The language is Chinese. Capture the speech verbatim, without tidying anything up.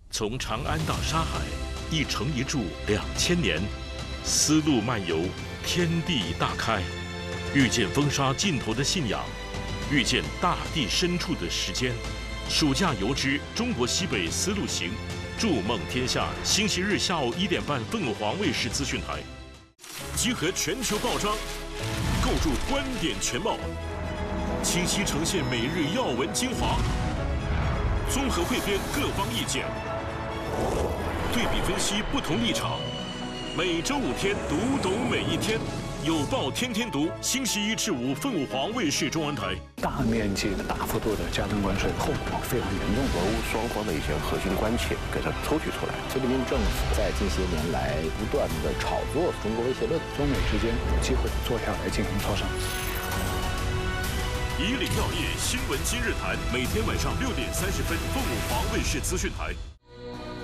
从长安到沙海，一城一柱两千年，丝路漫游，天地大开，遇见风沙尽头的信仰，遇见大地深处的时间。暑假游之中国西北丝路行，筑梦天下。星期日下午一点半，凤凰卫视资讯台，集合全球报章，构筑观点全貌，清晰呈现每日要闻精华，综合汇编各方意见。 对比分析不同立场，每周五天读懂每一天，有报天天读。星期一至五，凤凰卫视中文台。 大面积的、大幅度的加征关税，后果非常严重。 俄乌双方的一些核心关切给它抽取出来。 习近平政府在近些年来不断的炒作中国威胁论， 中美之间有机会坐下来进行磋商。 以岭药业新闻今日谈，每天晚上六点三十分，凤凰卫视资讯台。